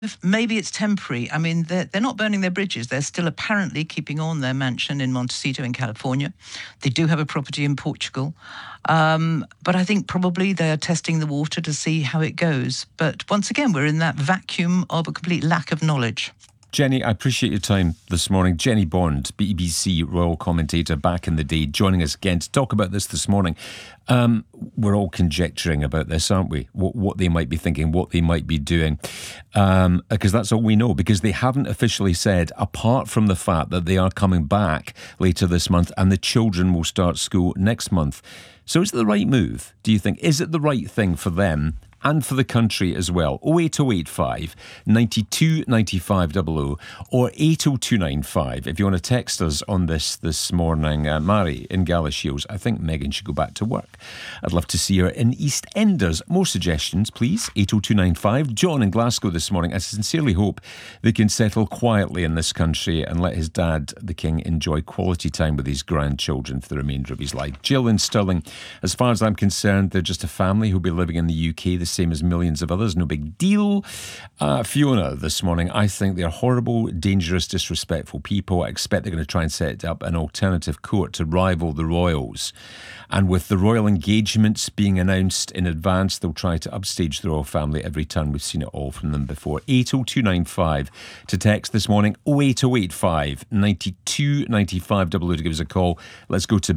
Maybe it's temporary. I mean, they're not burning their bridges. They're still apparently keeping on their mansion in Montecito in California. They do have a property in Portugal. But I think probably they're testing the water to see how it goes. But once again, we're in that vacuum of a complete lack of knowledge. Jenny, I appreciate your time this morning. Jenny Bond, BBC royal commentator back in the day, joining us again to talk about this morning. We're all conjecturing about this, aren't we? What they might be thinking, what they might be doing, because that's all we know, because they haven't officially said, apart from the fact that they are coming back later this month and the children will start school next month. So is it the right move, do you think? Is it the right thing for them and for the country as well? 08085 92 95 00 or 80295 if you want to text us on this morning. Mary in Galashiels, I think Megan should go back to work. I'd love to see her in EastEnders. More suggestions, please. 80295. John in Glasgow this morning. I sincerely hope they can settle quietly in this country and let his dad, the King, enjoy quality time with his grandchildren for the remainder of his life. Jill in Stirling, as far as I'm concerned, they're just a family who'll be living in the UK, the same as millions of others. No big deal. Fiona this morning, I think they're horrible, dangerous, disrespectful people. I expect they're going to try and set up an alternative court to rival the royals. And with the royal engagements being announced in advance, they'll try to upstage the royal family every turn. We've seen it all from them before. 80295 to text this morning. 08085 92 95 00 to give us a call. Let's go to